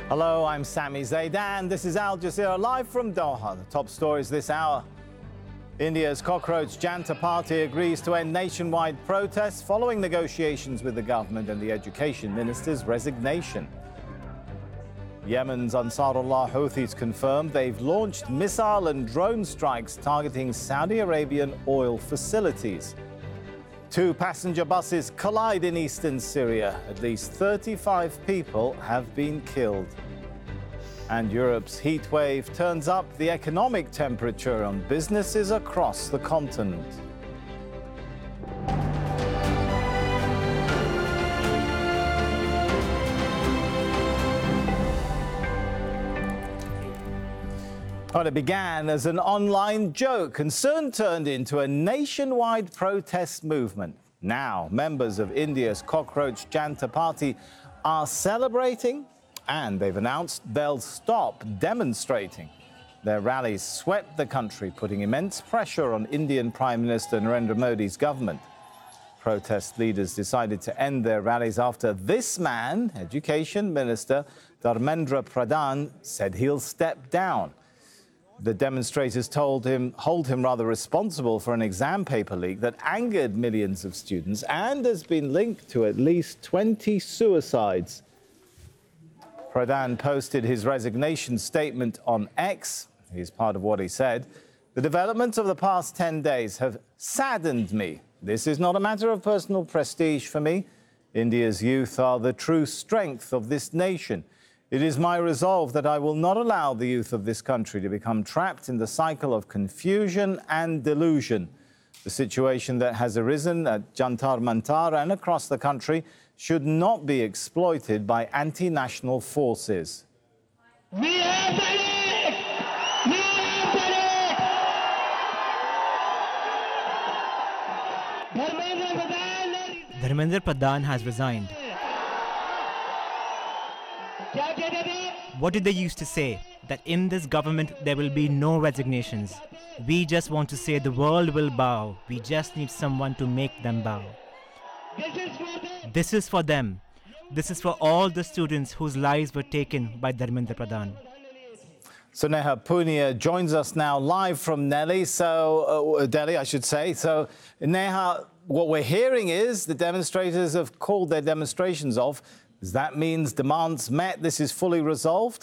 Hello, I'm Sami Zaidan. This is Al Jazeera live from Doha. The top stories this hour. India's Cockroach Janta Party agrees to end nationwide protests following negotiations with the government and the education minister's resignation. Yemen's Ansarullah Houthis confirmed they've launched missile and drone strikes targeting Saudi Arabian oil facilities. 2 passenger buses collide in eastern Syria. At least 35 people have been killed. And Europe's heat wave turns up the economic temperature on businesses across the continent. Well, it began as an online joke and soon turned into a nationwide protest movement. Now, members of India's Cockroach Janta Party are celebrating, and they've announced they'll stop demonstrating. Their rallies swept the country, putting immense pressure on Indian Prime Minister Narendra Modi's government. Protest leaders decided to end their rallies after this man, Education Minister Dharmendra Pradhan, said he'll step down. The demonstrators hold him responsible for an exam paper leak that angered millions of students and has been linked to at least 20 suicides. Pradhan posted his resignation statement on X. Here's part of what he said. The developments of the past 10 days have saddened me. This is not a matter of personal prestige for me. India's youth are the true strength of this nation. It is my resolve that I will not allow the youth of this country to become trapped in the cycle of confusion and delusion. The situation that has arisen at Jantar Mantar and across the country should not be exploited by anti-national forces. Dharmendra Pradhan has resigned. What did they used to say? That in this government there will be no resignations. We just want to say the world will bow. We just need someone to make them bow. This is for them. This is for all the students whose lives were taken by Dharmendra Pradhan. So Neha Punia joins us now live from Delhi, I should say. So Neha, what we're hearing is the demonstrators have called their demonstrations off. Does that mean demands met? This is fully resolved?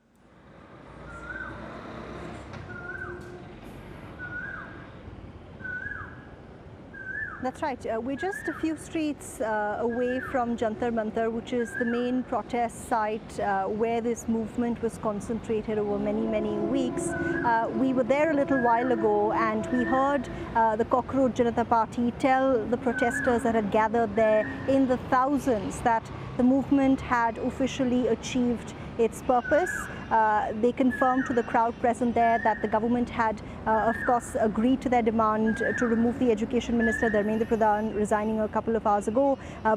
That's right. We're just a few streets away from Jantar Mantar, which is the main protest site where this movement was concentrated over many, many weeks. We were there a little while ago and we heard the Cockroach Janata Party tell the protesters that had gathered there in the thousands that the movement had officially achieved its purpose. They confirmed to the crowd present there that the government had, of course, agreed to their demand to remove the Education Minister, Dharmendra Pradhan, resigning a couple of hours ago.